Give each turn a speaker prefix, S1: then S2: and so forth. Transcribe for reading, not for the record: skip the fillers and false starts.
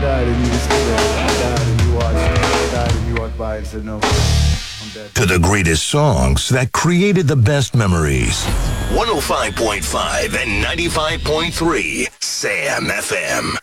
S1: died and you stood there. I died and you watched. I died and you walked by and said no. I'm dead.
S2: To the greatest songs that created the best memories. 105.5 and 95.3 Sam FM.